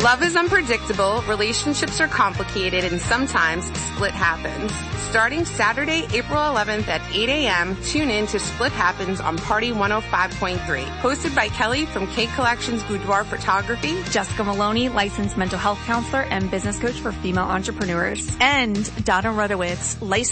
Love is unpredictable, relationships are complicated, and sometimes split happens. Starting Saturday, April 11th at 8 a.m., tune in to Split Happens on Party 105.3. Hosted by Kelly from K Collections Boudoir Photography, Jessica Maloney, licensed mental health counselor and business coach for female entrepreneurs, and Donna Rudowitz, licensed